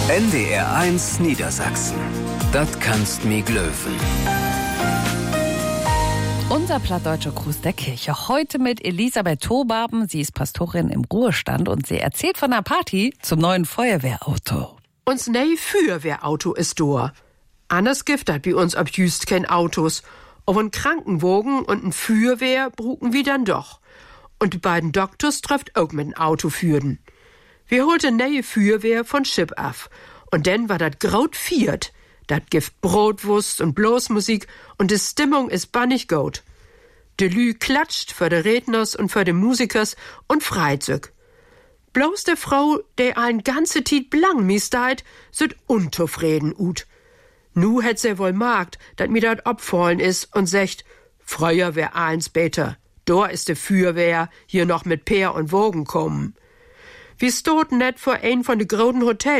NDR1 Niedersachsen. Das kannst mi glöwen. Unser plattdeutscher Gruß der Kirche. Heute mit Elisabeth Thobaben. Sie ist Pastorin im Ruhestand und sie erzählt von einer Party zum neuen Feuerwehrauto. Uns neue Feuerwehrauto ist da. Anders gibt das bei uns ab just kein Autos. Aber ein Krankenwagen und ein Feuerwehr bruken wir dann doch. Und die beiden Doktors trifft auch mit dem Auto führen. Wir holten neue Feuerwehr von Schipp af. Und dann war dat graut Fiat. Dat gibt Brotwurst und Blasmusik und die Stimmung ist bannig gut. De Lü klatscht für de Redners und für de Musikers und freit sich. Bloß de Frau, der ein ganze Tiet blang misteit, süd unzufrieden ut. Nu hätt se wohl merkt, dat mir dat abfallen is und secht, früher wär eins beter. Da ist de Feuerwehr hier noch mit Peer und Wogen kommen. Wir stoten net vor ein von de großen Hotels